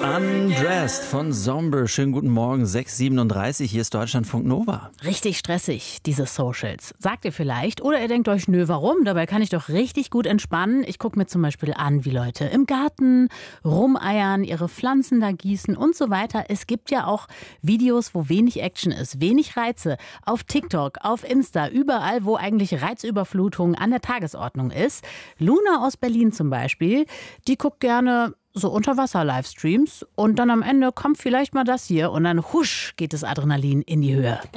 Undressed von Zomber. Schönen guten Morgen, 6:37. Hier ist Deutschlandfunk Nova. Richtig stressig, diese Socials. Sagt ihr vielleicht. Oder ihr denkt euch, nö, warum? Dabei kann ich doch richtig gut entspannen. Ich gucke mir zum Beispiel an, wie Leute im Garten rumeiern, ihre Pflanzen da gießen und so weiter. Es gibt ja auch Videos, wo wenig Action ist, wenig Reize. Auf TikTok, auf Insta, überall, wo eigentlich Reizüberflutung an der Tagesordnung ist. Luna aus Berlin zum Beispiel, die guckt gerne so Unterwasser-Livestreams und dann am Ende kommt vielleicht mal das hier und dann husch geht das Adrenalin in die Höhe.